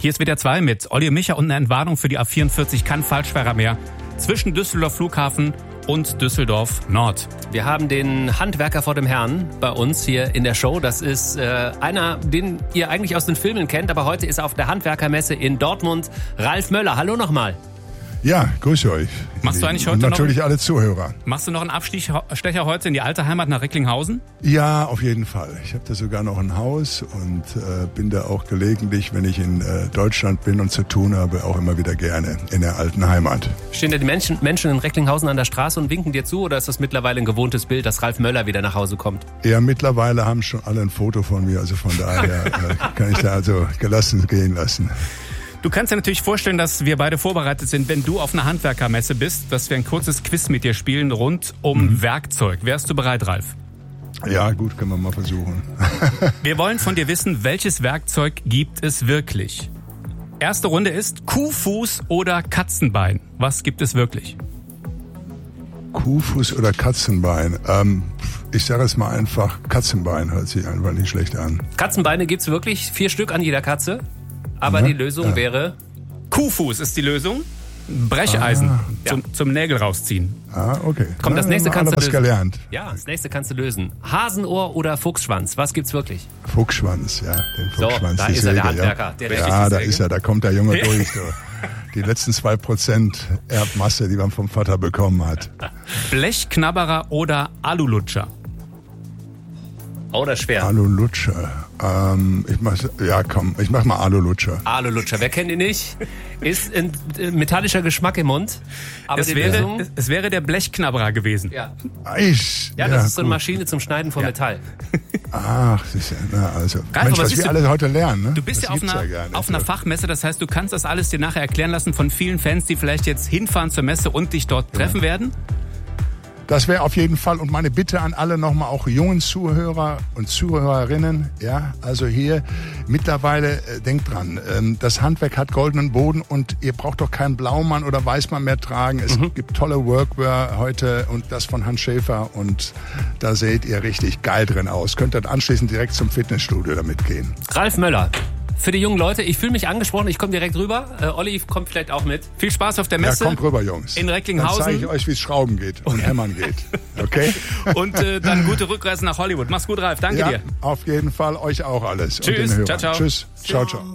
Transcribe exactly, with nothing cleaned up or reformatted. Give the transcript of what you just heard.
Hier ist W D R zwei mit Olli und Micha und eine Entwarnung für die A vierundvierzig Kann-Falschfahrer mehr zwischen Düsseldorf Flughafen und Düsseldorf Nord. Wir haben den Handwerker vor dem Herrn bei uns hier in der Show. Das ist äh, einer, den ihr eigentlich aus den Filmen kennt, aber heute ist er auf der Handwerkermesse in Dortmund. Ralf Möller, hallo nochmal. Ja, grüße euch. Machst du eigentlich heute und natürlich noch, alle Zuhörer. Machst du noch einen Abstecher heute in die alte Heimat nach Recklinghausen? Ja, auf jeden Fall. Ich habe da sogar noch ein Haus und äh, bin da auch gelegentlich, wenn ich in äh, Deutschland bin und zu tun habe, auch immer wieder gerne in der alten Heimat. Stehen da die Menschen, Menschen in Recklinghausen an der Straße und winken dir zu, oder ist das mittlerweile ein gewohntes Bild, dass Ralf Möller wieder nach Hause kommt? Ja, mittlerweile haben schon alle ein Foto von mir, also von daher äh, kann ich da also gelassen gehen lassen. Du kannst dir natürlich vorstellen, dass wir beide vorbereitet sind, wenn du auf einer Handwerkermesse bist, dass wir ein kurzes Quiz mit dir spielen rund um mhm. Werkzeug. Wärst du bereit, Ralf? Ja, gut, können wir mal versuchen. Wir wollen von dir wissen, welches Werkzeug gibt es wirklich? Erste Runde ist Kuhfuß oder Katzenbein. Was gibt es wirklich? Kuhfuß oder Katzenbein? Ähm, ich sage es mal einfach, Katzenbein hört sich einfach nicht schlecht an. Katzenbeine gibt's wirklich, vier Stück an jeder Katze. Aber ja, die Lösung ja. wäre... Kuhfuß ist die Lösung. Brecheisen ah, zum, ja. zum Nägel rausziehen. Ah, okay. Komm, das nächste kannst du was lösen. gelernt. Ja, das nächste kannst du lösen. Hasenohr oder Fuchsschwanz, was gibt's wirklich? Fuchsschwanz, ja. Den Fuchsschwanz, so, da die ist Säge, er, der Handwerker. Ja, Der richtig ja da Säge. ist er, da kommt der Junge durch. So. Die letzten zwei Prozent Erbmasse, die man vom Vater bekommen hat. Blechknabberer oder Alulutscher? Oder schwer? Alulutscher. Ähm, ich mach, ja, komm, ich mach mal Alulutscher. Alulutscher, wer kennt ihn nicht? Ist ein äh, metallischer Geschmack im Mund. Aber es, die wäre, Lösung, es, es wäre der Blechknabberer gewesen. ja. Eis. Ja, das ja, ist so eine gut. Maschine zum Schneiden von Ja. Metall. Ach, das ist ja, na, also. Ralf, Mensch, aber was siehst wir du- alle heute lernen, ne? Du bist Das ja auf gibt's einer, gar nicht. auf einer Fachmesse, das heißt, du kannst das alles dir nachher erklären lassen von vielen Fans, die vielleicht jetzt hinfahren zur Messe und dich dort treffen werden. Das wäre auf jeden Fall, und meine Bitte an alle nochmal, auch jungen Zuhörer und Zuhörerinnen, ja, also hier mittlerweile, äh, denkt dran, ähm, das Handwerk hat goldenen Boden und ihr braucht doch keinen Blaumann oder Weißmann mehr tragen. Es mhm. gibt tolle Workwear heute und das von Hans Schäfer und da seht ihr richtig geil drin aus. Könnt dann anschließend direkt zum Fitnessstudio damit gehen. Ralf Möller. Für die jungen Leute, ich fühle mich angesprochen, ich komme direkt rüber. Äh, Olli kommt vielleicht auch mit. Viel Spaß auf der Ja, Messe. kommt rüber, Jungs. In Dann Recklinghausen. zeige ich euch, wie es Schrauben geht und Hämmern geht. Okay? Und äh, dann gute Rückreise nach Hollywood. Mach's gut, Ralf. Danke Ja, dir. auf jeden Fall euch auch alles. Tschüss. Und den Hörern. Ciao, ciao. Tschüss. Ciao, ciao.